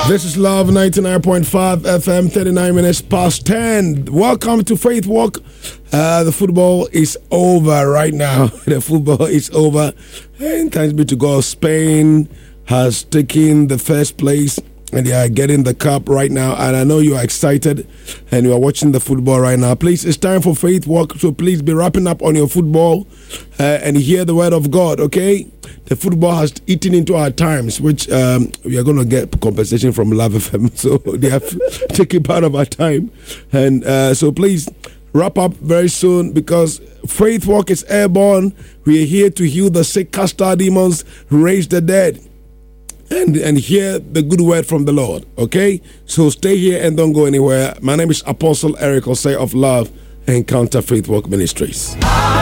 This is Love 99.5 FM, 39 minutes past 10. Welcome to Faith Walk. The football is over right now. The football is over. And thanks be to God, Spain has taken the first place and they are getting the cup right now. And I know you are excited and you are watching the football right now. Please, it's time for Faith Walk. So please be wrapping up on your football and hear the word of God, okay? The football has eaten into our times, which we are going to get compensation from Love FM. So they have taken part of our time. And so please wrap up very soon because Faith Walk is airborne. We are here to heal the sick, cast out demons, raise the dead, and hear the good word from the Lord. Okay? So stay here and don't go anywhere. My name is Apostle Eric Osei of Love Encounter Faith Walk Ministries.